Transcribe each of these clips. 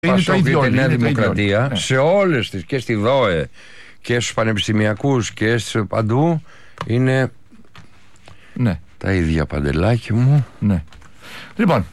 Πασόκ και Νέα Δημοκρατία, ναι, σε όλες τις, και στη ΔΟΕ και στους πανεπιστημιακούς και παντού, είναι, ναι, τα ίδια, Παντελάκι μου. Ναι. Λοιπόν,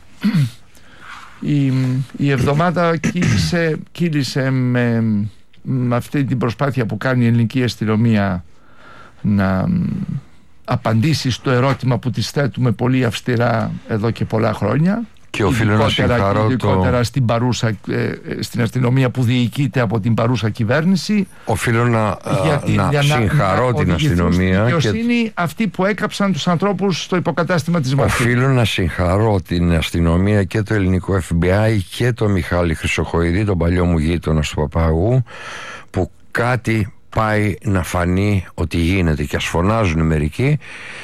η εβδομάδα κύλησε με αυτή την προσπάθεια που κάνει η ελληνική αστυνομία να απαντήσει στο ερώτημα που της θέτουμε πολύ αυστηρά εδώ και πολλά χρόνια. Και οφείλω να συγχαρώ ειδικότερα στην αστυνομία που διοικείται από την παρούσα κυβέρνηση. Οφείλω να συγχαρώ την αστυνομία. Δικαιοσύνη αυτοί που έκαψαν τους ανθρώπους στο υποκατάστημα της Μαρκής. Οφείλω να συγχαρώ την αστυνομία και το ελληνικό FBI και το Μιχάλη Χρυσοχοϊδή, τον παλιό μου γείτονα στο Παπαγού, που κάτι πάει να φανεί ότι γίνεται, και ας φωνάζουν μερικοί.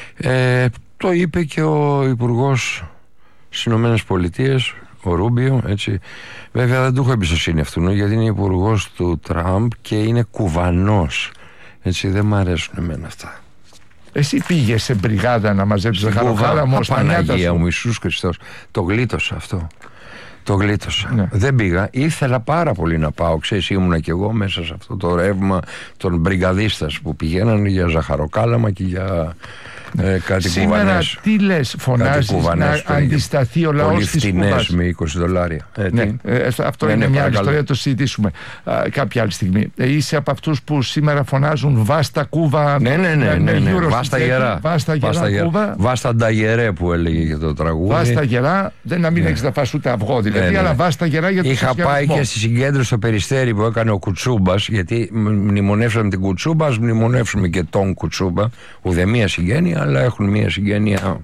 Το είπε και ο Υπουργός στις Ηνωμένες Πολιτείες, ο Ρούμπιο, έτσι. Βέβαια δεν του έχω εμπιστοσύνη αυτού, γιατί είναι υπουργός του Τραμπ και είναι κουβανός, έτσι. Δεν μ' αρέσουν εμένα αυτά. Εσύ πήγες σε μπριγάδα να μαζέψεις ζαχαροκάλαμο? Παναγία μου, Ιησούς Χριστός. Το γλίτωσα αυτό. Το γλίτωσα. Ναι. Δεν πήγα. Ήθελα πάρα πολύ να πάω. Ξέρεις, ήμουνα κι εγώ μέσα σε αυτό το ρεύμα των μπριγκαδίστας που πηγαίνανε για ζαχαροκάλαμα και για κάτι σήμερα κουβανές. Τι λες, φωνάζεις να αντισταθεί ο λαός της Κούβας? Με $20. Ναι, αυτό είναι μια άλλη ιστορία, το συζητήσουμε κάποια άλλη στιγμή. Είσαι από αυτούς που σήμερα φωνάζουν «Βάστα Κούβα»? Ναι. Βάστα γερά. Κούβα. Βάστα νταγερέ που έλεγε για το τραγούδι. Βάστα γερά, δεν να μην έχεις να φας ούτε αυγό δηλαδή, αλλά βάστα γερά για το είχα πάει και στη συγκέντρωση στο Περιστέρι που έκανε ο Κουτσούμπας, γιατί μνημονεύσαμε την Κουτσούμπα, ας μνημονεύσουμε και τον Κουτσούμπα. Ουδέμια συγγένεια, αλλά έχουν μία συγγένεια.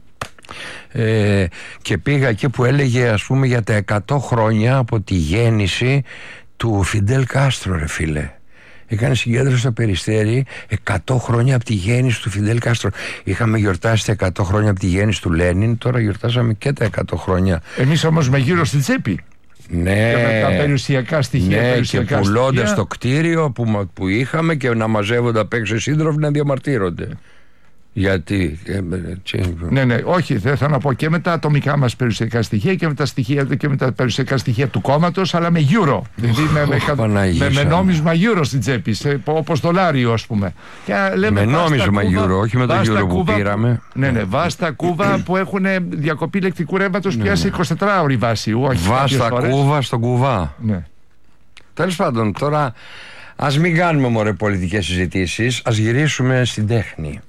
Και πήγα εκεί που έλεγε, ας πούμε, για τα 100 χρόνια από τη γέννηση του Φιντέλ Κάστρο, ρε φίλε. Έκανε συγκέντρωση στο Περιστέρι 100 χρόνια από τη γέννηση του Φιντέλ Κάστρο. Είχαμε γιορτάσει τα 100 χρόνια από τη γέννηση του Λένιν, τώρα γιορτάσαμε και τα 100 χρόνια. Εμείς όμως με γύρω στην τσέπη. Ναι, και με τα περιουσιακά στοιχεία. Ναι, και πουλώντας το κτίριο που είχαμε, και να μαζεύονται απ' έξω οι σύντροφοι να διαμαρτύρονται. Γιατί. Ναι, όχι, δεν θα να πω, και με τα ατομικά μας περιουσιακά στοιχεία και με τα περιουσιακά στοιχεία του κόμματος, αλλά με euro. Δηλαδή με νόμισμα euro στην τσέπη, όπως δολάριο, ας πούμε. Με νόμισμα euro, όχι με το euro που πήραμε. Ναι, Βάστα Κούβα που έχουν διακοπή ηλεκτρικού ρεύματος πια σε 24ωρη βάση. Βάστα Κούβα στον Κουβά. Ναι. Τέλος πάντων, τώρα ας μην κάνουμε μωρέ πολιτικές συζητήσεις, ας γυρίσουμε στην τέχνη.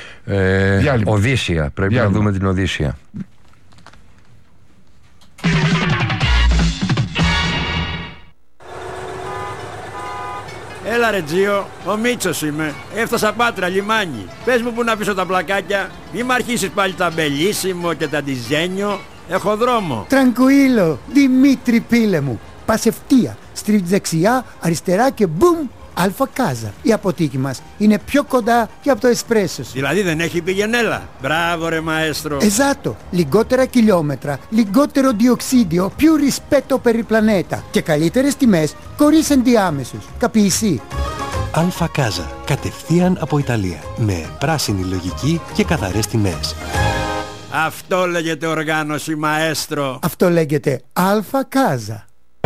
Οδύσσια, πρέπει να δούμε την Οδύσσια. Έλα ρε Τζίο, ο Μίτσος είμαι. Έφτασα Πάτρα, λιμάνι. Πες μου που να πίσω τα πλακάκια. Μη μ' αρχίσεις πάλι τα μπελίσιμο και τα ντιζένιο. Έχω δρόμο. Τρανκουίλο, Δημήτρη πίλε μου. Πας ευθεία, στρίβεις δεξιά, αριστερά και μπουμ, Αλφα Κάζα. Η αποθήκη μας είναι πιο κοντά και από το εσπρέσο σου. Δηλαδή δεν έχει πηγενέλα. Μπράβο ρε μαέστρο. Esatto, λιγότερα χιλιόμετρα, λιγότερο διοξίδιο, più rispetto per il pianeta και καλύτερες τιμές χωρίς ενδιάμεσους. Καπιεισί. Αλφα Κάζα, κατευθείαν από Ιταλία, με πράσινη λογική και καθαρές τιμές. Αυτό λέγεται οργάνωση μαέστρο. Αυτό λέγεται Αλφα Κάζα.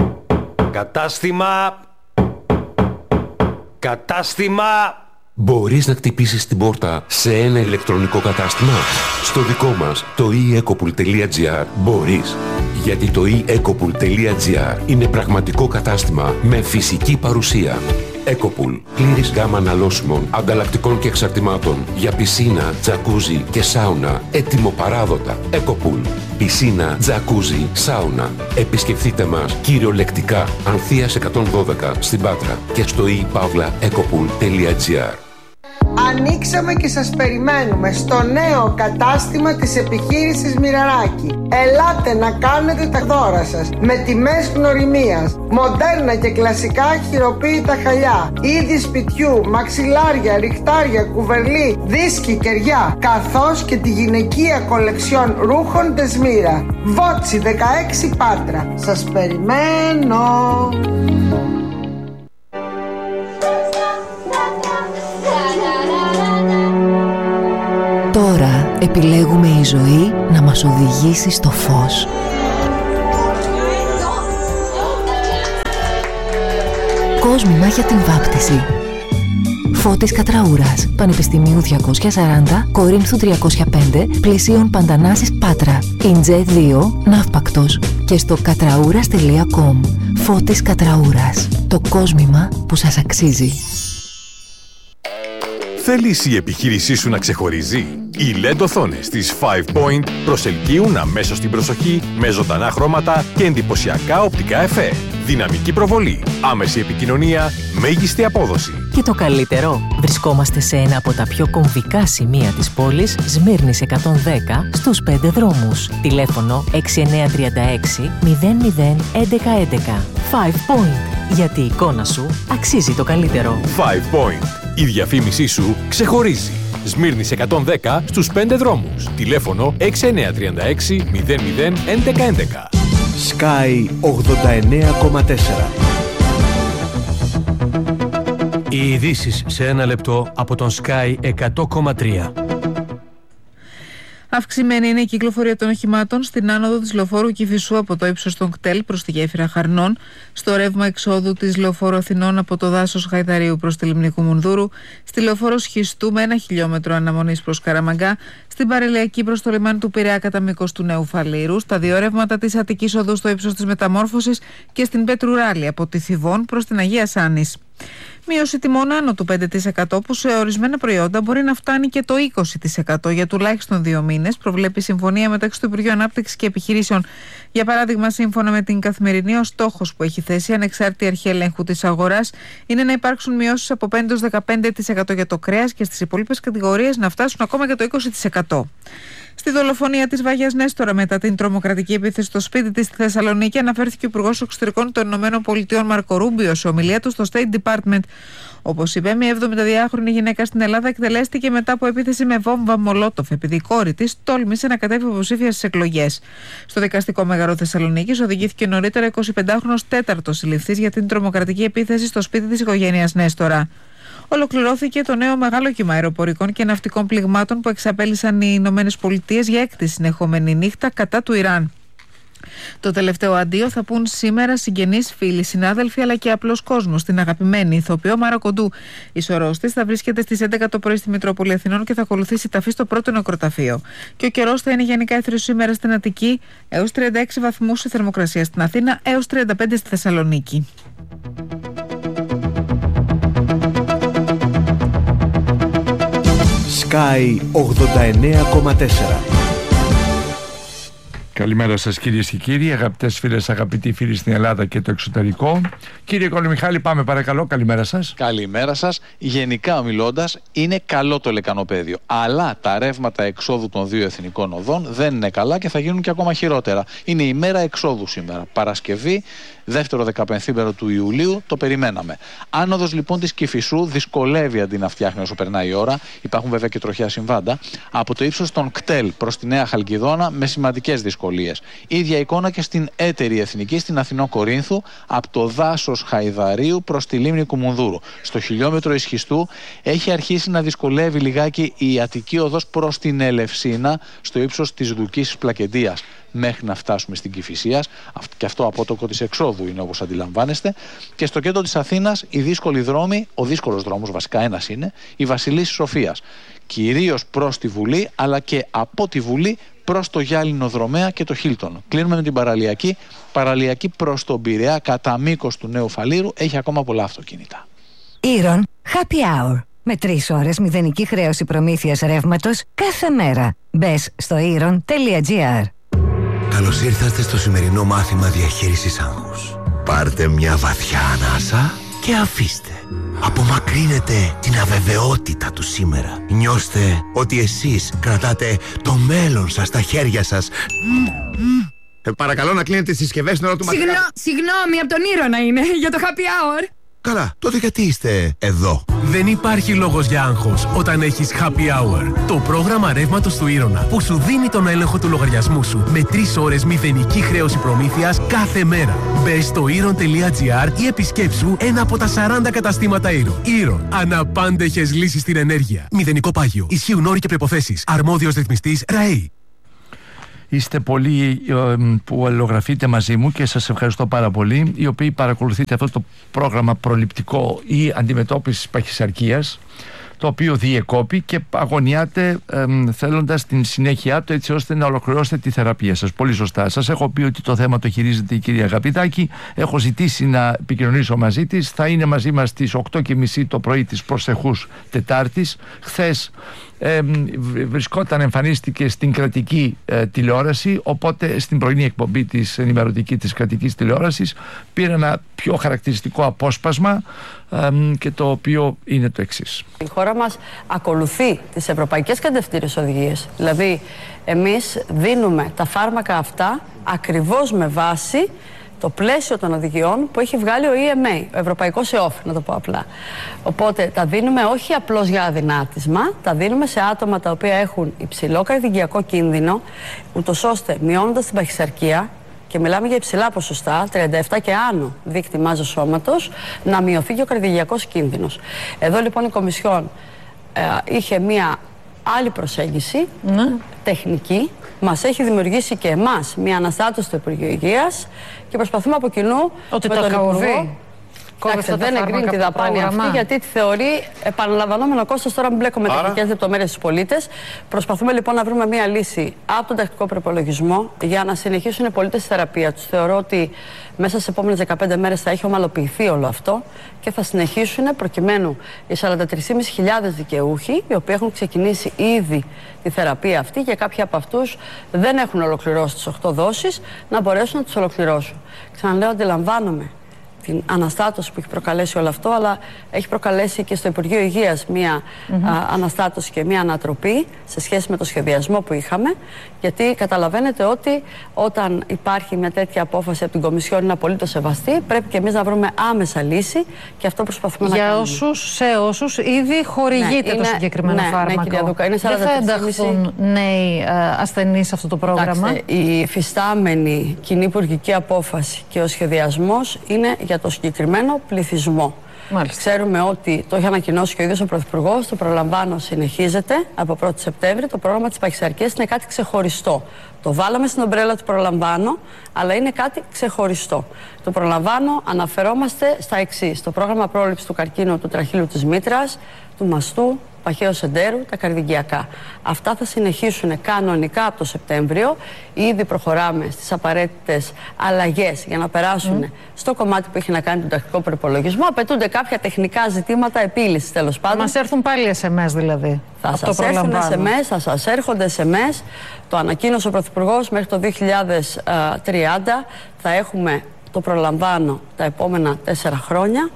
Κατάστημα! Μπορείς να χτυπήσεις την πόρτα σε ένα ηλεκτρονικό κατάστημα? Στο δικό μας, το eEcopool.gr, μπορείς. Γιατί το eEcopool.gr είναι πραγματικό κατάστημα με φυσική παρουσία. Ecopool. Πλήρης γάμα αναλώσιμων, ανταλλακτικών και εξαρτημάτων για πισίνα, τζακούζι και σάουνα. Έτοιμο παράδοτα. Ecopool. Πισίνα, τζακούζι, σάουνα. Επισκεφτείτε μας κυριολεκτικά Ανθείας 112 στην Πάτρα και στο ePavlaEcopool.gr. Ανοίξαμε και σας περιμένουμε στο νέο κατάστημα της επιχείρησης Μοιραράκη. Ελάτε να κάνετε τα δώρα σας με τιμές γνωριμίας, μοντέρνα και κλασικά χειροποίητα χαλιά, είδη σπιτιού, μαξιλάρια, ριχτάρια, κουβερλί, δίσκοι, κεριά, καθώς και τη γυναικεία κολεξιόν ρούχων Δεσμύρα. Βότσι 16 Πάτρα. Σας περιμένω. Τώρα επιλέγουμε η ζωή να μας οδηγήσει στο φως. κόσμημα για την βάπτιση. Φώτης Κατραούρας, Πανεπιστημίου 240, Κορίνθου 305, Πλησίων Παντανάσης Πάτρα, Ιντζέ 2, Ναύπακτος και στο κατραούρας.com. Φώτης Κατραούρας, το κόσμημα που σας αξίζει. Θέλεις η επιχείρησή σου να ξεχωρίζει? Οι LED οθόνες της 5 Point προσελκύουν αμέσως την προσοχή με ζωντανά χρώματα και εντυπωσιακά οπτικά εφέ. Δυναμική προβολή, άμεση επικοινωνία, μέγιστη απόδοση. Και το καλύτερο, βρισκόμαστε σε ένα από τα πιο κομβικά σημεία της πόλης, Σμύρνης 110, στους 5 δρόμους. Τηλέφωνο 6936 00 1111. 5 Point, γιατί η εικόνα σου αξίζει το καλύτερο. 5 Point, η διαφήμισή σου ξεχωρίζει. Σμύρνης 110 στους 5 δρόμους. Τηλέφωνο 6936 00 1111. Sky 89,4. Οι ειδήσεις σε ένα λεπτό από τον Sky 100,3. Αυξημένη είναι η κυκλοφορία των οχημάτων στην άνοδο της λεωφόρου Κηφισού από το ύψος των κτέλ προς τη γέφυρα Χαρνών, στο ρεύμα εξόδου της λεωφόρου Αθηνών από το δάσος Χαϊδαρίου προς τη Λιμνικού Μουνδούρου, στη λεωφόρο Σχιστού με 1 χιλιόμετρο αναμονής προς Καραμαγκά, στην παραλιακή προς το λιμάνι του Πειραιά κατά μήκος του Νέου Φαλήρου, στα δύο ρεύματα της Αττικής Οδού στο ύψος της Μεταμόρφωσης και στην Πετρουράλη από τη Θηβών προς την Αγία Σάνης. Μείωση τιμών άνω του 5% που σε ορισμένα προϊόντα μπορεί να φτάνει και το 20% για τουλάχιστον 2 μήνες, προβλέπει η συμφωνία μεταξύ του Υπουργείου Ανάπτυξης και Επιχειρήσεων. Για παράδειγμα, σύμφωνα με την Καθημερινή, ο στόχος που έχει θέσει η ανεξάρτητη αρχή ελέγχου της αγοράς είναι να υπάρξουν μειώσεις από 5% έως 15% για το κρέας και στις υπόλοιπες κατηγορίες να φτάσουν ακόμα και το 20%. Στη δολοφονία της Βάγιας Νέστορα μετά την τρομοκρατική επίθεση στο σπίτι της στη Θεσσαλονίκη, αναφέρθηκε ο Υπουργός Εξωτερικών των ΗΠΑ Μάρκο Ρούμπιο σε ομιλία του στο State Department. Όπως είπε, μια 72χρονη γυναίκα στην Ελλάδα εκτελέστηκε μετά από επίθεση με βόμβα Μολότοφ, επειδή η κόρη της τόλμησε να κατέβει υποψήφια στις εκλογές. Στο δικαστικό μέγαρο Θεσσαλονίκης οδηγήθηκε νωρίτερα 25χρονος τέταρτος συλληφθής για την τρομοκρατική επίθεση στο σπίτι της οικογένειας Νέστορα. Ολοκληρώθηκε το νέο μεγάλο κύμα αεροπορικών και ναυτικών πληγμάτων που εξαπέλυσαν οι ΗΠΑ για 6η συνεχόμενη νύχτα κατά του Ιράν. Το τελευταίο αντίο θα πούν σήμερα συγγενείς, φίλοι, συνάδελφοι αλλά και απλός κόσμος στην αγαπημένη ηθοποιό Μάρα Κοντού. Η σωρός της θα βρίσκεται στις 11 το πρωί στη Μητρόπολη Αθηνών και θα ακολουθήσει ταφή στο πρώτο νεκροταφείο. Και ο καιρός θα είναι γενικά έθριος σήμερα στην Αττική, έως 36 βαθμούς η θερμοκρασία στην Αθήνα, έως 35 στη Θεσσαλονίκη. Sky 89,4. Καλημέρα σας κυρίες και κύριοι, αγαπητές φίλες, αγαπητοί φίλοι στην Ελλάδα και το εξωτερικό. Κύριε Κολομιχάλη, πάμε παρακαλώ, καλημέρα σας. Καλημέρα σας. Γενικά μιλώντας, είναι καλό το λεκανοπέδιο. Αλλά τα ρεύματα εξόδου των δύο εθνικών οδών δεν είναι καλά και θα γίνουν και ακόμα χειρότερα. Είναι η μέρα εξόδου σήμερα. Παρασκευή, δεύτερο 15 του Ιουλίου, το περιμέναμε. Άνοδος λοιπόν της Κηφισού δυσκολεύει αντί να φτιάχνει όσο περνάει η ώρα. Υπάρχουν βέβαια και τροχιά συμβάντα. Από το ύψος των κτέλ προς τη Νέα Χαλκιδόνα με σημαντικές δυσκολίες. Ίδια εικόνα και στην έτερη εθνική στην Αθηνό Κορίνθου, από το δάσος Χαϊδαρίου προς τη λίμνη Κουμουνδούρου. Στο χιλιόμετρο Ισχυστού έχει αρχίσει να δυσκολεύει λιγάκι η Αττική οδός προς την Ελευσίνα, στο ύψος της Δουκής Πλακεντίας, μέχρι να φτάσουμε στην Κηφισίας, και αυτό απότοκο της εξόδου είναι όπως αντιλαμβάνεστε. Και στο κέντρο της Αθήνας οι δύσκολοι δρόμοι, ο δύσκολος δρόμος βασικά ένας είναι, η Βασιλής Σοφίας, κυρίως προς τη Βουλή αλλά και από τη Βουλή προς το Γυάλινο Δρομέα και το Χίλτον. Κλείνουμε με την παραλιακή προς τον Πειραιά κατά μήκος του Νέου Φαλήρου, έχει ακόμα πολλά αυτοκίνητα. Ήρων Happy Hour. Με 3 ώρες μηδενική χρέωση προμήθειας ρεύματος κάθε μέρα. Μπες στο iron.gr. Καλώς ήρθατε στο σημερινό μάθημα διαχείρισης άγχους. Πάρτε μια βαθιά ανάσα και αφήστε. Απομακρύνετε την αβεβαιότητα του σήμερα. Νιώστε ότι εσείς κρατάτε το μέλλον σας στα χέρια σας. Παρακαλώ να κλείνετε τις συσκευές στην ώρα του μαθήματος. Συγγνώμη, από τον Ήρωνα είναι, για το happy hour. Καλά, τότε γιατί είστε εδώ? Δεν υπάρχει λόγος για άγχος όταν έχεις Happy Hour. Το πρόγραμμα ρεύματος του Ήρωνα που σου δίνει τον έλεγχο του λογαριασμού σου με 3 ώρες μηδενική χρέωση προμήθειας κάθε μέρα. Μπες στο iron.gr ή επισκέψου ένα από τα 40 καταστήματα Ήρωνα. Ήρωνα. Αναπάντεχες λύσεις στην ενέργεια. Μηδενικό πάγιο. Ισχύουν όροι και προϋποθέσεις. Αρμόδιος ρυθμιστής ΡΑΕΗ. Είστε πολλοί που αλληλογραφείτε μαζί μου και σας ευχαριστώ πάρα πολύ, οι οποίοι παρακολουθείτε αυτό το πρόγραμμα προληπτικό ή αντιμετώπισης παχυσαρκίας, το οποίο διεκόπη και αγωνιάτε θέλοντας την συνέχεια του, έτσι ώστε να ολοκληρώσετε τη θεραπεία σας. Πολύ σωστά. Σας έχω πει ότι το θέμα το χειρίζεται η κυρία Αγαπητάκη. Έχω ζητήσει να επικοινωνήσω μαζί της. Θα είναι μαζί μας στις 8:30 το πρωί της προσεχούς Τετάρτης. Χθες εμφανίστηκε στην κρατική τηλεόραση, οπότε στην πρωινή εκπομπή της ενημερωτική της κρατικής τηλεόρασης πήρε ένα πιο χαρακτηριστικό απόσπασμα και το οποίο είναι το εξής. Η χώρα μας ακολουθεί τις ευρωπαϊκές κατευθύνσεις οδηγίες. Δηλαδή εμείς δίνουμε τα φάρμακα αυτά ακριβώς με βάση το πλαίσιο των οδηγιών που έχει βγάλει ο EMA, ο Ευρωπαϊκός ΕΟΦ, να το πω απλά. Οπότε τα δίνουμε όχι απλώς για αδυνάτισμα, τα δίνουμε σε άτομα τα οποία έχουν υψηλό καρδιαγγειακό κίνδυνο, ούτως ώστε μειώνοντας την παχυσαρκία, και μιλάμε για υψηλά ποσοστά, 37 και άνω δείκτη μάζας σώματος, να μειωθεί και ο καρδιαγγειακός κίνδυνος. Εδώ λοιπόν η Κομισιόν είχε μία άλλη προσέγγιση, τεχνική. Μας έχει δημιουργήσει και εμάς μία αναστάτωση του Υπουργείου Υγείας και προσπαθούμε από κοινού ότι με το τον Υπουργό. Δεν εγκρίνει τη δαπάνη αυτή, γιατί τη θεωρεί επαναλαμβανόμενο κόστος. Τώρα μην μπλέκουμε τεχνικές λεπτομέρειες στους πολίτες. Προσπαθούμε λοιπόν να βρούμε μία λύση από τον τακτικό προπολογισμό για να συνεχίσουν οι πολίτες τη θεραπεία τους. Θεωρώ ότι μέσα στις επόμενες 15 μέρες θα έχει ομαλοποιηθεί όλο αυτό και θα συνεχίσουν προκειμένου οι 43.500 δικαιούχοι, οι οποίοι έχουν ξεκινήσει ήδη τη θεραπεία αυτή και κάποιοι από αυτούς δεν έχουν ολοκληρώσει τις 8 δόσεις, να μπορέσουν να τις ολοκληρώσουν. Ξαναλέω, αντιλαμβάνομαι την αναστάτωση που έχει προκαλέσει όλο αυτό, αλλά έχει προκαλέσει και στο Υπουργείο Υγείας μία αναστάτωση και μία ανατροπή σε σχέση με το σχεδιασμό που είχαμε, γιατί καταλαβαίνετε ότι όταν υπάρχει μια τέτοια απόφαση από την Κομισιόν είναι απολύτως σεβαστή, πρέπει και εμείς να βρούμε άμεσα λύση και αυτό προσπαθούμε να κάνουμε. Σε όσους ήδη χορηγείται το συγκεκριμένο φάρμακο. Ναι, κυρία Δούκα, είναι 43.500. Δεν θα ενταχθούν νέοι ασθενείς σε αυτό το πρόγραμμα. Η υφιστάμενη κοινή υπουργική απόφαση και ο σχεδιασμός είναι για το συγκεκριμένο πληθυσμό. Μάλιστα. Ξέρουμε ότι το έχει ανακοινώσει και ο ίδιος ο Πρωθυπουργός, το προλαμβάνω, συνεχίζεται από 1η Σεπτέμβρη. Το πρόγραμμα της παχυσαρκίας είναι κάτι ξεχωριστό. Το βάλαμε στην ομπρέλα του προλαμβάνω, αλλά είναι κάτι ξεχωριστό. Το προλαμβάνω αναφερόμαστε στα εξής: το πρόγραμμα πρόληψης του καρκίνου του τραχύλου της μήτρας, του μαστού, παχαίου εντέρου, τα καρδιαγγειακά. Αυτά θα συνεχίσουν κανονικά από το Σεπτέμβριο. Ήδη προχωράμε στις απαραίτητες αλλαγές για να περάσουν στο κομμάτι που έχει να κάνει τον τακτικό προπολογισμό. Απαιτούνται κάποια τεχνικά ζητήματα επίλυσης, τέλος πάντων. Μας έρθουν πάλι SMS δηλαδή. Θα σας έρθουν SMS, θα σας έρχονται SMS. Το ανακοίνωσε ο Πρωθυπουργός, μέχρι το 2030 θα έχουμε, το προλαμβάνω, τα επόμενα 4 χρόνια.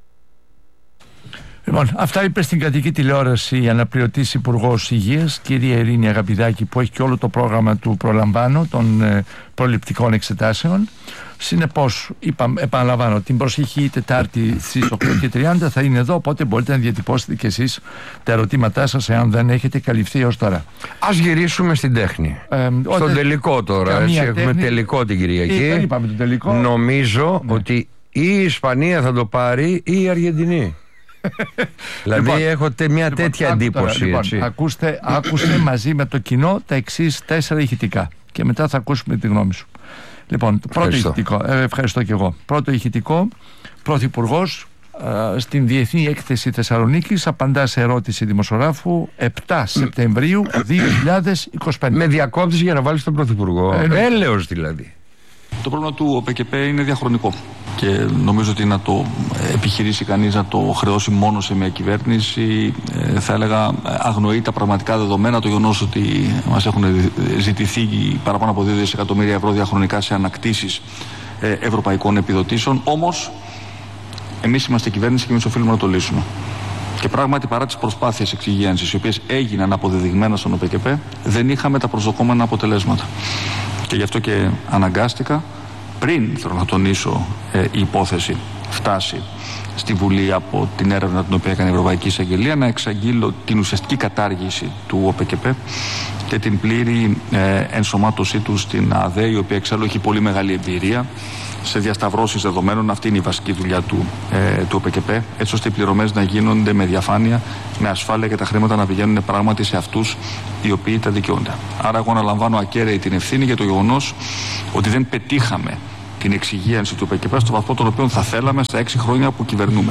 Λοιπόν, αυτά είπε στην κρατική τηλεόραση η αναπληρωτής Υπουργός Υγείας, κυρία Ειρήνη Αγαπηδάκη, που έχει και όλο το πρόγραμμα του προλαμβάνω των προληπτικών εξετάσεων. Συνεπώς, επαναλαμβάνω, την προσεχή Τετάρτη στις 8:30 θα είναι εδώ, οπότε μπορείτε να διατυπώσετε και εσείς τα ερωτήματά σας, εάν δεν έχετε καλυφθεί έως τώρα. Ας γυρίσουμε στην τέχνη. Στον τελικό τώρα. Έτσι, έχουμε τελικό την Κυριακή. Δεν είπαμε τον τελικό. Νομίζω ότι ή η Ισπανία θα το πάρει ή η Αργεντινή. Δηλαδή έχω μια τέτοια εντύπωση. Λοιπόν, άκουστε μαζί με το κοινό τα εξής 4 ηχητικά και μετά θα ακούσουμε τη γνώμη σου. Λοιπόν, το πρώτο ηχητικό, ευχαριστώ και εγώ. Πρώτο ηχητικό, Πρωθυπουργός στην Διεθνή Έκθεση Θεσσαλονίκης απαντά σε ερώτηση δημοσιογράφου 7 Σεπτεμβρίου 2025. Με διακόπτεις για να βάλεις τον Πρωθυπουργό. Έλεος δηλαδή. Το πρόβλημα του ΟΠΕΚΕΠ είναι διαχρονικό και νομίζω ότι να το επιχειρήσει κανείς να το χρεώσει μόνο σε μια κυβέρνηση, θα έλεγα, αγνοεί τα πραγματικά δεδομένα. Το γεγονός ότι μας έχουν ζητηθεί παραπάνω από 2 δισεκατομμύρια ευρώ διαχρονικά σε ανακτήσεις ευρωπαϊκών επιδοτήσεων. Όμως εμείς είμαστε κυβέρνηση και εμείς οφείλουμε να το λύσουμε. Και πράγματι, παρά τις προσπάθειες εξυγίανσης οι οποίες έγιναν αποδεδειγμένα στον ΟΠΕΚΕΠ, δεν είχαμε τα προσδοκόμενα αποτελέσματα. Και γι' αυτό και αναγκάστηκα, πριν, θέλω να τονίσω, η υπόθεση φτάσει στη Βουλή από την έρευνα την οποία έκανε η Ευρωπαϊκή Εισαγγελία, να εξαγγείλω την ουσιαστική κατάργηση του ΟΠΕΚΕΠ και την πλήρη ενσωμάτωσή του στην ΑΔΕ, η οποία εξάλλου έχει πολύ μεγάλη εμπειρία σε διασταυρώσεις δεδομένων. Αυτή είναι η βασική δουλειά του ΟΠΚΠ, έτσι ώστε οι πληρωμές να γίνονται με διαφάνεια, με ασφάλεια και τα χρήματα να πηγαίνουν πράγματι σε αυτούς οι οποίοι τα δικαιούνται. Άρα, εγώ αναλαμβάνω ακέραιη την ευθύνη για το γεγονός ότι δεν πετύχαμε την εξυγίανση του ΟΠΚΠ στο βαθμό τον οποίο θα θέλαμε στα 6 χρόνια που κυβερνούμε.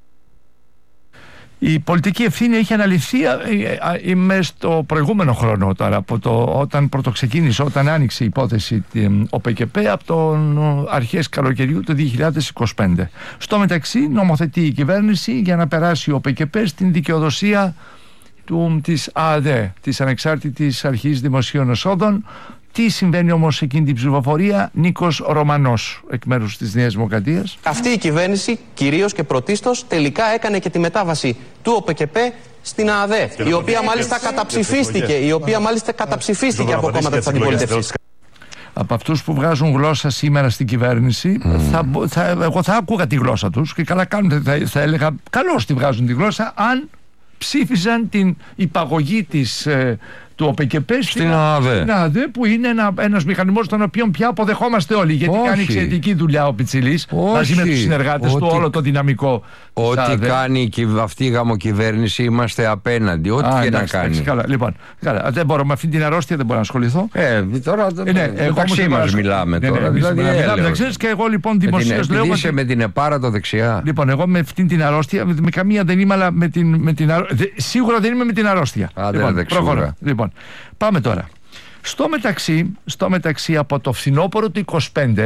Η πολιτική ευθύνη έχει αναλυθεί μέσα στο προηγούμενο χρόνο τώρα, όταν πρωτοξεκίνησε, όταν άνοιξε η υπόθεση ΟΠΚΠ από τον αρχές καλοκαιριού του 2025. Στο μεταξύ νομοθετεί η κυβέρνηση για να περάσει ο ΟΠΚΠ στην δικαιοδοσία της ΑΔΕ, της Ανεξάρτητης Αρχής Δημοσίων Εσόδων. Τι συμβαίνει όμως εκείνη την ψηφοφορία? Νίκος Ρωμανός, εκ μέρους της Νέας Δημοκρατίας. Αυτή η κυβέρνηση κυρίως και πρωτίστως τελικά έκανε και τη μετάβαση του ΟΠΚΠ στην ΑΔΕ, η οποία μάλιστα καταψηφίστηκε από κόμματα της αντιπολίτευσης. Από αυτούς που βγάζουν γλώσσα σήμερα στην κυβέρνηση, εγώ θα άκουγα τη γλώσσα τους και καλά κάνουν, θα έλεγα καλώς τη βγάζουν τη γλώσσα, αν ψήφιζαν την υπαγωγή του ΟΠΚΠ στην ΑΔΕ, που είναι ένας μηχανισμός τον οποίο πια αποδεχόμαστε όλοι, γιατί κάνει εξαιρετική δουλειά ο Πιτσιλής μαζί με τους συνεργάτες του, όλο το δυναμικό. Ό,τι κάνει αυτή η γαμοκυβέρνηση είμαστε απέναντι, ό,τι και να κάνει. Καλά, λοιπόν, δεν μπορώ, με αυτή την αρρώστια δεν μπορώ να ασχοληθώ. Τώρα μεταξύ μας μιλάμε τώρα. Και εγώ λοιπόν δημοσίως λέω. Είσαι με την επάρα το δεξιά. Λοιπόν, εγώ με αυτή την αρρώστια, με καμία δεν είμαι, αλλά σίγουρα δεν είμαι με την αρρώστια. Προχωρώ. Λοιπόν, πάμε τώρα. Στο μεταξύ από το φθινόπωρο του 25,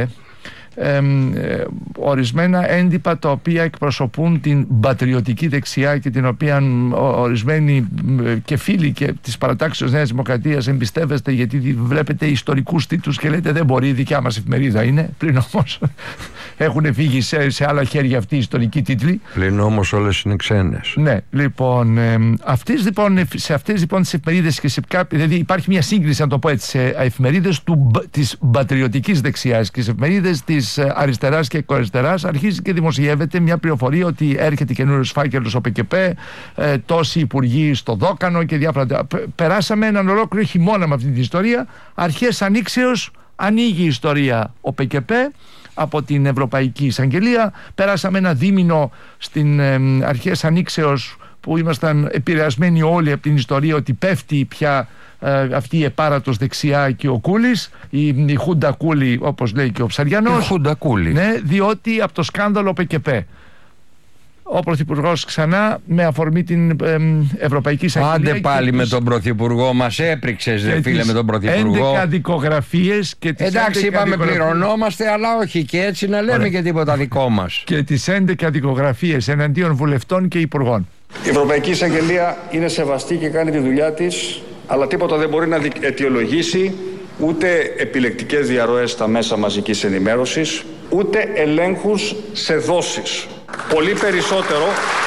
ορισμένα έντυπα τα οποία εκπροσωπούν την πατριωτική δεξιά και την οποία ορισμένοι και φίλοι και της παρατάξεως Νέας Δημοκρατίας εμπιστεύεστε, γιατί βλέπετε ιστορικούς τίτλους και λέτε δεν μπορεί, η δικιά μας εφημερίδα είναι, πλην όμως έχουν φύγει σε άλλα χέρια αυτοί οι ιστορικοί τίτλοι. Πλην όμως όλες είναι ξένες. Ναι, λοιπόν, σε αυτές λοιπόν τις εφημερίδες και δηλαδή υπάρχει μια σύγκριση, να το πω έτσι, σε εφημερίδες της πατριωτικής δεξιάς και σε εφημερίδες της αριστεράς και εκοαριστεράς, αρχίζει και δημοσιεύεται μια πληροφορία ότι έρχεται καινούριος φάκελος ΟΠΚΠ, τόσοι υπουργοί στο Δόκανο και διάφορα. Περάσαμε έναν ολόκληρο χειμώνα με αυτή την ιστορία. Αρχές ανοίξεως ανοίγει η ιστορία ΟΠΚΠ από την Ευρωπαϊκή Εισαγγελία. Περάσαμε ένα δίμηνο στην αρχές ανοίξεως που ήμασταν επηρεασμένοι όλοι από την ιστορία ότι πέφτει πια αυτή η επάρατος δεξιά και ο Κούλης, η Χούντα Κούλη όπως λέει και ο Ψαριανός. Η Χούντα Κούλη. Ναι, διότι από το σκάνδαλο ΟΠΚΠ ο Πρωθυπουργός ξανά με αφορμή την Ευρωπαϊκή Εισαγγελία. Άντε πάλι με τον Πρωθυπουργό, μας έπριξες δε φίλε με τον Πρωθυπουργό. 11 δικογραφίες και τις εντάξει, είπαμε πληρωνόμαστε, αλλά όχι και έτσι να λέμε και τίποτα δικό μας. Και τις 11 δικογραφίες εναντίον βουλευτών και υπουργών. Η Ευρωπαϊκή Εισαγγελία είναι σεβαστή και κάνει τη δουλειά της, αλλά τίποτα δεν μπορεί να αιτιολογήσει ούτε επιλεκτικές διαρροές στα μέσα μαζικής ενημέρωσης, ούτε ελέγχους σε δόσεις. Πολύ περισσότερο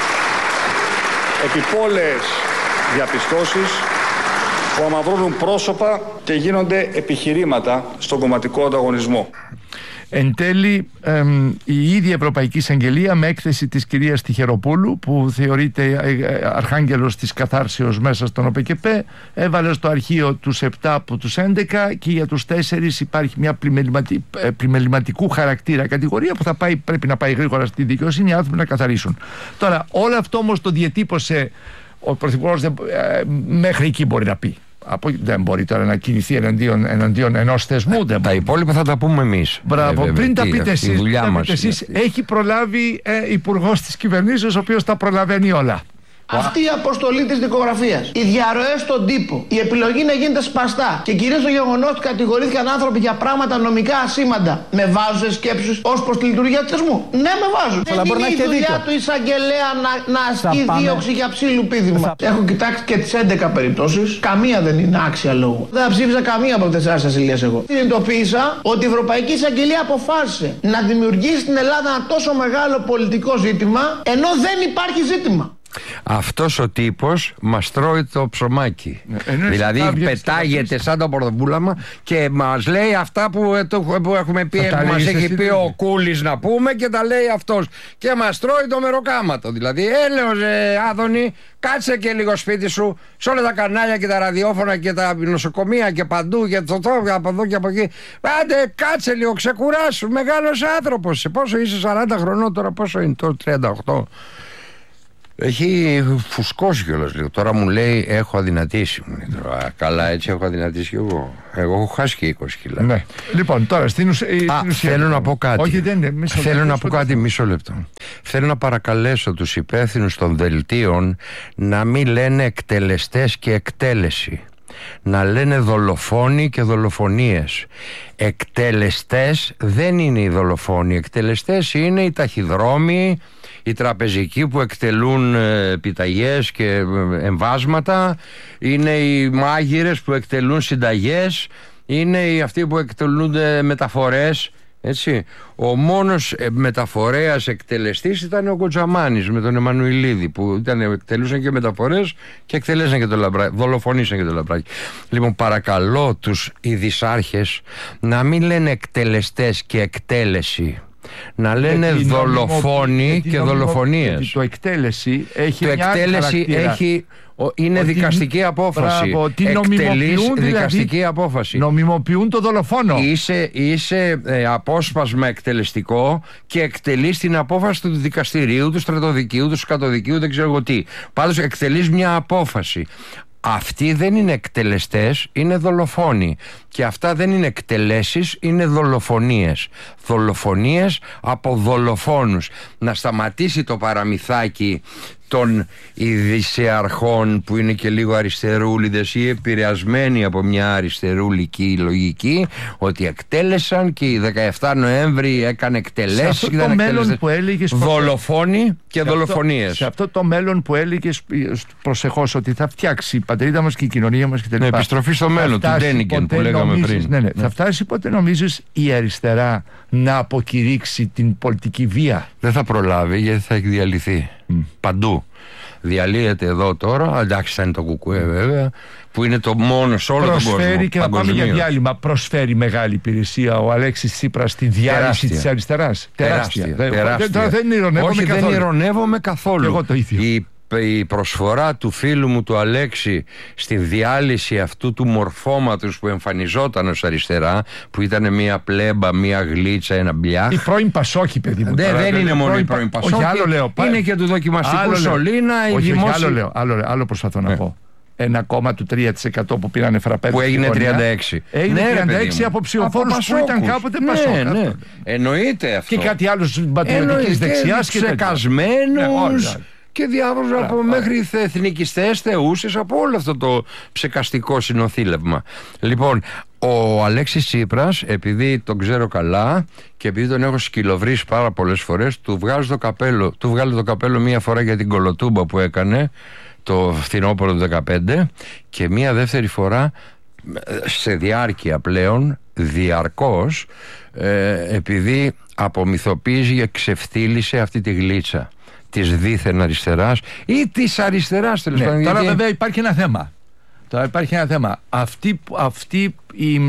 επιπόλαιες διαπιστώσεις που αμαυρώνουν πρόσωπα και γίνονται επιχειρήματα στον κομματικό ανταγωνισμό. Εν τέλει, η ίδια Ευρωπαϊκή Εισαγγελία με έκθεση της κυρίας Τυχεροπούλου, που θεωρείται αρχάγγελος της καθάρσεως μέσα στον ΟΠΚΠ, έβαλε στο αρχείο τους 7 από τους 11 και για τους 4 υπάρχει μια πλημεληματικού χαρακτήρα κατηγορία που πρέπει να πάει γρήγορα στη δικαιοσύνη, οι άνθρωποι να καθαρίσουν. Τώρα, όλο αυτό όμως το διατύπωσε ο Πρωθυπουργός, μέχρι εκεί μπορεί να πει. Δεν μπορεί τώρα να κινηθεί εναντίον ενός θεσμού. Τα υπόλοιπα θα τα πούμε εμείς. Μπράβο, πριν τα πείτε εσείς, έχει προλάβει υπουργός της κυβερνήσεως, ο οποίος τα προλαβαίνει όλα. Αυτή η αποστολή της δικογραφίας, οι διαρροές στον τύπο, η επιλογή να γίνεται σπαστά και κυρίως το γεγονός ότι κατηγορήθηκαν άνθρωποι για πράγματα νομικά ασήμαντα, με βάζουν σε σκέψεις ως προς τη λειτουργία του θεσμού? Ναι, με βάζουν. Δεν είναι η δουλειά του εισαγγελέα να ασκεί δίωξη για ψήλου πήδημα. Έχω κοιτάξει και τις 11 περιπτώσεις, καμία δεν είναι άξια λόγου. Δεν ψήφισα καμία από τις 4 ασυλίες εγώ. Συνειδητοποίησα ότι η Ευρωπαϊκή Εισαγγελία αποφάσισε να δημιουργήσει στην Ελλάδα ένα τόσο μεγάλο πολιτικό ζήτημα, ενώ δεν υπάρχει ζήτημα. Αυτός ο τύπος μας τρώει το ψωμάκι. Δηλαδή πετάγεται σαν το πορδοπούλαμα και μας λέει αυτά που έχουμε πει, που μας έχει πει ο Κούλης να πούμε, και τα λέει αυτός. Και μας τρώει το μεροκάματο. Δηλαδή, έλεος Άδωνη, κάτσε και λίγο σπίτι σου, σε όλα τα κανάλια και τα ραδιόφωνα και τα νοσοκομεία και παντού, και το από εδώ και από εκεί. Άντε, κάτσε λίγο, ξεκουράσου. Μεγάλος άνθρωπος. Πόσο είσαι, 40 χρονών τώρα, πόσο είναι τώρα, 38. Έχει φουσκώσει κιόλας λίγο. Τώρα μου λέει έχω αδυνατήσει. Καλά, έτσι έχω αδυνατήσει κι εγώ. Εγώ έχω χάσει και 20 κιλά. Ναι. Λοιπόν, τώρα στην ουσία. Θέλω να πω κάτι. Όχι, δεν είναι. Θέλω να πω κάτι, μισό λεπτό. Θέλω να παρακαλέσω τους υπεύθυνους των δελτίων να μην λένε εκτελεστές και εκτέλεση. Να λένε δολοφόνοι και δολοφονίες. Εκτελεστές δεν είναι οι δολοφόνοι. Εκτελεστές είναι οι ταχυδρόμοι, οι τραπεζικοί που εκτελούν επιταγές και εμβάσματα, είναι οι μάγειρες που εκτελούν συνταγές, είναι αυτοί που εκτελούν μεταφορές. Έτσι. Ο μόνος μεταφορέας εκτελεστής ήταν ο Κοτζαμάνης με τον Εμμανουηλίδη, που εκτελούσαν και μεταφορές και εκτελέσαν και το Λαμπράκι, δολοφονήσαν και το Λαμπράκι. Λοιπόν, παρακαλώ τους ειδησάρχες να μην λένε εκτελεστές και εκτέλεση, να λένε δολοφόνοι και δολοφονίες. Το εκτέλεση έχει είναι δικαστική απόφαση. Εκτελείς δικαστική απόφαση. Νομιμοποιούν το δολοφόνο. Είσαι απόσπασμα εκτελεστικό και εκτελείς την απόφαση του δικαστηρίου, του στρατοδικείου, του σκατοδικείου, δεν ξέρω εγώ τι. Πάντως εκτελείς μια απόφαση. Αυτοί δεν είναι εκτελεστές, είναι δολοφόνοι. Και αυτά δεν είναι εκτελέσεις, είναι δολοφονίες. Δολοφονίες από δολοφόνους. Να σταματήσει το παραμυθάκι των ειδησεαρχών που είναι και λίγο αριστερούλιδες ή επηρεασμένοι από μια αριστερούλικη λογική, ότι εκτέλεσαν και η 17 Νοέμβρη έκανε εκτελέσεις και ήταν εκτελέσεις. Δολοφόνοι και δολοφονίες. Σε αυτό το μέλλον που έλεγες προσεχώς ότι θα φτιάξει η πατρίδα μας και η κοινωνία μας κτλ. Ναι, επιστροφή στο μέλλον του Ντένικεν που λέγαμε πριν. Ναι. Θα φτάσει πότε νομίζεις η αριστερά να αποκηρύξει την πολιτική βία? Δεν θα προλάβει, γιατί θα έχει διαλυθεί παντού. Διαλύεται εδώ τώρα, εντάξει θα είναι το Κουκουέ βέβαια, που είναι το μόνο σε όλο τον κόσμο. Προσφέρει, και να πάμε για διάλειμμα, προσφέρει μεγάλη υπηρεσία ο Αλέξης Τσίπρας στη διάλυση της αριστεράς. Τεράστια. Δεν ειρωνεύομαι καθόλου. Εγώ το ίδιο. Η προσφορά του φίλου μου του Αλέξη στη διάλυση αυτού του μορφώματος που εμφανιζόταν ως αριστερά, που ήταν μια πλέμπα, μια γλίτσα, ένα μπλιάχ. Η πρώην Πασόκη, παιδί μου. Δεν είναι μόνο η πρώην Πασόκη. Είναι και του δοκιμαστικού Σωλήνα. Άλλο προσπαθώ να πω. Ένα κόμμα του 3% που πήρανε φραπέ. Που έγινε 36. Έγινε 36 από ψηφοφόρους που ήταν κάποτε Πασόκ. Ναι. Εννοείται αυτό. Και κάτι άλλο πατριωτικής δεξιάς. Ξεκασμένους. Και διάφορους μέχρι εθνικιστές, θεούσες, από όλο αυτό το ψεκαστικό συνοθήλευμα. Λοιπόν, ο Αλέξης Τσίπρας, επειδή τον ξέρω καλά και επειδή τον έχω σκυλοβρίσει πάρα πολλές φορές, του βγάλε το καπέλο μία φορά για την κολοτούμπα που έκανε το φθινόπωρο του 2015 και μία δεύτερη φορά σε διάρκεια πλέον, διαρκώς, επειδή απομυθοποίησε και ξεφτύλισε αυτή τη γλίτσα της δίθεν αριστεράς ή της αριστεράς, τέλος πάντων. Τώρα βέβαια υπάρχει ένα θέμα. Αυτοί οι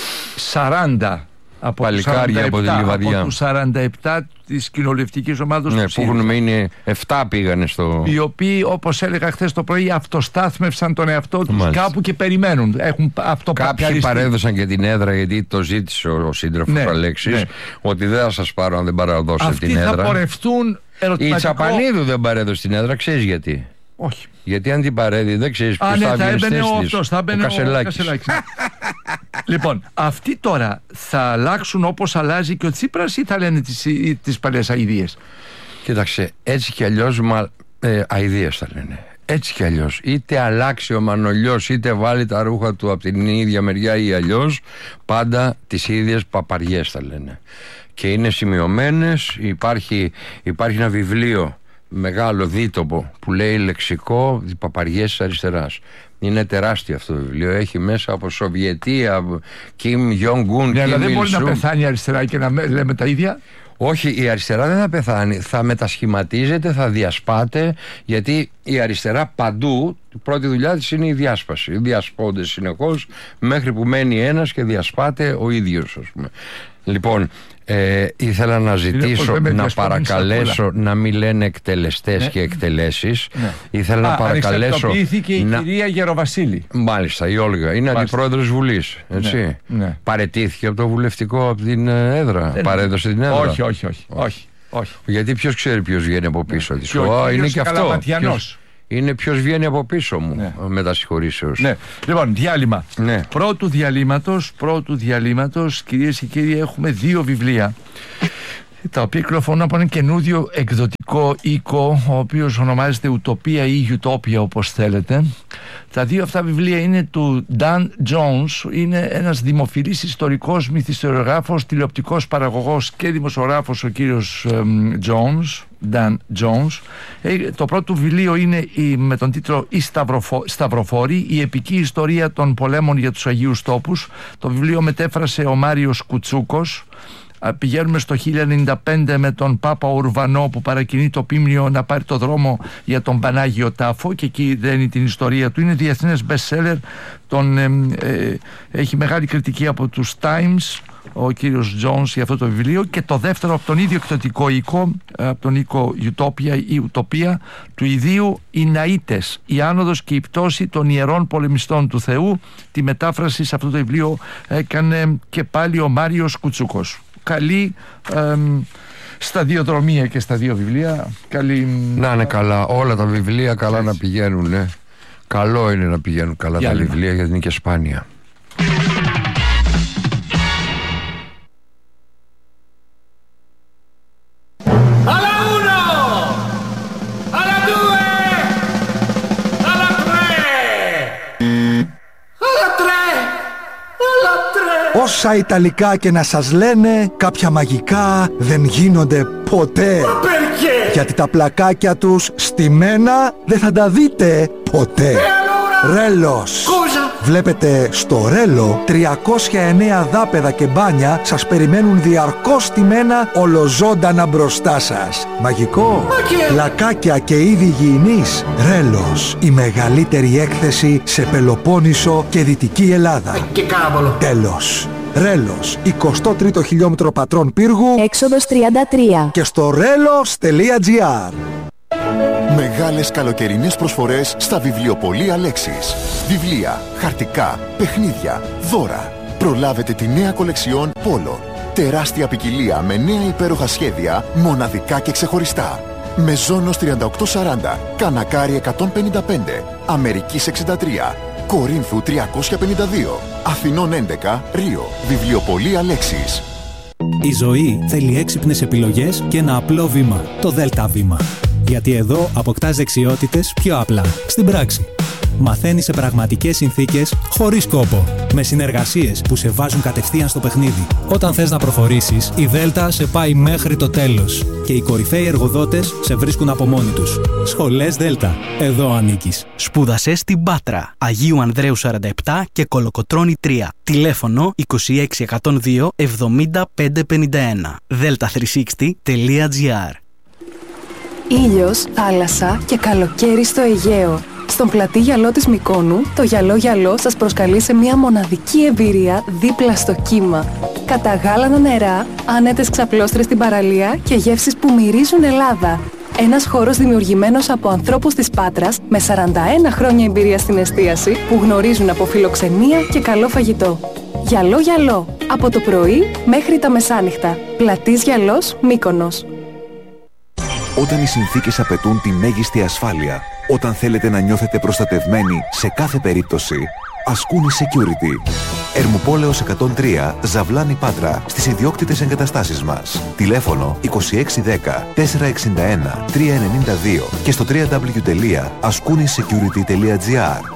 40 παλικάρια από τη Λιβαδιά, από τους 47 της κοινοβουλευτικής ομάδας του που έχουν μείνει, 7 πήγανε στο... Οι οποίοι, όπως έλεγα χθες το πρωί, αυτοστάθμευσαν τον εαυτό τους κάπου και περιμένουν. Κάποιοι παρέδωσαν και την έδρα, γιατί το ζήτησε ο σύντροφος Αλέξης, ότι δεν θα σας πάρω αν δεν παραδώσετε την έδρα. Αυτοί θα πορευτούν ερωτηματικό. Η Τσαπανίδου δεν παρέδωσε την έδρα, ξέρεις γιατί? Όχι. Γιατί αν την παρέδει δεν ξέρεις ποιος θα βγει στέστης. Ο Κασελάκης. Λοιπόν, αυτοί τώρα θα αλλάξουν όπως αλλάζει και ο Τσίπρας ή θα λένε τις παλιές αηδίες? Κοίταξε, έτσι κι αλλιώς αηδίες θα λένε. Έτσι κι αλλιώς. Είτε αλλάξει ο Μανολιός, είτε βάλει τα ρούχα του από την ίδια μεριά ή αλλιώς, πάντα τις ίδιες παπαριές θα λένε. Και είναι σημειωμένες. Υπάρχει ένα βιβλίο μεγάλο δίτοπο που λέει λεξικό παπαριές της αριστεράς. Είναι τεράστιο αυτό το βιβλίο. Έχει μέσα από Σοβιετία, Κιμ Γιονγκ-Ουν, αλλά δεν μπορεί να πεθάνει η αριστερά και να λέμε τα ίδια. Όχι, η αριστερά δεν θα πεθάνει. Θα μετασχηματίζεται, θα διασπάται, γιατί η αριστερά παντού, η πρώτη δουλειά της είναι η διάσπαση. Διασπώνται συνεχώς μέχρι που μένει ένας και διασπάται ο ίδιος, ας πούμε. Λοιπόν, ήθελα να ζητήσω, να παρακαλέσω να μην λένε εκτελεστές και εκτελέσεις. Ήθελα να παρακαλέσω. Αριστοποιήθηκε η κυρία Γεροβασίλη. Μάλιστα, η Όλγα. Είναι αντιπρόεδρος Βουλής. Έτσι. Παραιτήθηκε από το βουλευτικό, από την έδρα. Παρέδωσε την έδρα. Όχι. Γιατί ποιος ξέρει ποιος βγαίνει από πίσω της. Είναι και αυτό. Είναι ποιος βγαίνει από πίσω μου, με τα συγχωρήσεως. Ναι. Λοιπόν, διάλειμμα. Πρώτου διαλύματος, κυρίες και κύριοι, έχουμε 2 βιβλία, τα οποία κυκλοφορούν από ένα καινούριο εκδοτικό οίκο, ο οποίος ονομάζεται Ουτοπία ή Utopia, όπως θέλετε. Τα 2 αυτά βιβλία είναι του Dan Jones. Είναι ένας δημοφιλής ιστορικός, μυθιστοριογράφος, τηλεοπτικός παραγωγός και δημοσιογράφος ο κύριος Jones, Dan Jones. Το πρώτο βιβλίο είναι με τον τίτλο «Η Σταυροφόρη, η επική ιστορία των πολέμων για τους Αγίους Τόπους». Το βιβλίο μετέφρασε ο Μάριος Κουτσούκος. Πηγαίνουμε στο 1095 με τον Πάπα Ουρβανό, που παρακινεί το Πίμνιο να πάρει το δρόμο για τον Πανάγιο Τάφο, και εκεί δένει την ιστορία του. Είναι διεθνές best seller, έχει μεγάλη κριτική από τους Times ο κύριος Jones για αυτό το βιβλίο. Και το δεύτερο από τον ίδιο εκδοτικό οίκο, από τον οίκο Utopia ή Ουτοπία, του ιδίου «Οι Ναΐτες, η άνοδος και η πτώση των ιερών πολεμιστών του Θεού». Τη μετάφραση σε αυτό το βιβλίο έκανε και πάλι ο Μάριος Κουτσούκος. Καλή σταδιοδρομία και στα 2 βιβλία. Να είναι καλά όλα τα βιβλία, καλά να πηγαίνουν. Καλό είναι να πηγαίνουν καλά τα βιβλία, γιατί είναι και σπάνια. Όσα Ιταλικά και να σας λένε, κάποια μαγικά δεν γίνονται ποτέ. Γιατί τα πλακάκια τους στημένα δεν θα τα δείτε ποτέ. Ρέλος. Βλέπετε, στο Ρέλο 309 δάπεδα και μπάνια σας περιμένουν διαρκώς στημένα ολοζώντανα μπροστά σας. Μαγικό. Πλακάκια και είδη υγιεινής. Ρέλος. Η μεγαλύτερη έκθεση σε Πελοπόννησο και Δυτική Ελλάδα. Τέλος. Ρέλος, 23ο χιλιόμετρο Πατρών Πύργου, έξοδος 33, και στο relos.gr. Μεγάλες καλοκαιρινές προσφορές στα βιβλιοπωλεία Λέξης. Βιβλία, χαρτικά, παιχνίδια, δώρα. Προλάβετε τη νέα κολεξιόν Πόλο. Τεράστια ποικιλία με νέα υπέροχα σχέδια, μοναδικά και ξεχωριστά. Μεζόνος 3840, Κανακάρι 155, Αμερικής 63, Κορίνθου 352, Αθηνών 11, Ρίο. Βιβλιοπωλεία Λέξης. Η ζωή θέλει έξυπνες επιλογές και ένα απλό βήμα, το ΔΕΛΤΑ βήμα. Γιατί εδώ αποκτάς δεξιότητες πιο απλά, στην πράξη. Μαθαίνεις σε πραγματικές συνθήκες, χωρίς κόπο. Με συνεργασίες που σε βάζουν κατευθείαν στο παιχνίδι. Όταν θες να προχωρήσεις, η Δέλτα σε πάει μέχρι το τέλος. Και οι κορυφαίοι εργοδότες σε βρίσκουν από μόνοι τους. Σχολές Δέλτα. Εδώ ανήκεις. Σπούδασε στην Πάτρα, Αγίου Ανδρέου 47 και Κολοκοτρώνη 3. Τηλέφωνο 26102 70551. delta360.gr. Ήλιος, θάλασσα και καλοκαίρι στο Αιγαίο. Στον πλατή γυαλό της Μυκόνου, το γυαλό σας προσκαλεί σε μια μοναδική εμπειρία δίπλα στο κύμα. Καταγάλανα νερά, άνετες ξαπλώστρες στην παραλία και γεύσεις που μυρίζουν Ελλάδα. Ένας χώρος δημιουργημένος από ανθρώπους της Πάτρας με 41 χρόνια εμπειρία στην εστίαση που γνωρίζουν από φιλοξενία και καλό φαγητό. Γυαλό, από το πρωί μέχρι τα μεσάνυχτα. Πλατής Γυαλός, Μύκονος. Όταν οι συνθήκες απαιτούν τη μέγιστη ασφάλεια, όταν θέλετε να νιώθετε προστατευμένοι σε κάθε περίπτωση, Ασκούνη Security. Ερμουπόλεως 103, Ζαβλάνη Πάτρα, στις ιδιόκτητες εγκαταστάσεις μας. Τηλέφωνο 2610 461 392 και στο www.askounisecurity.gr.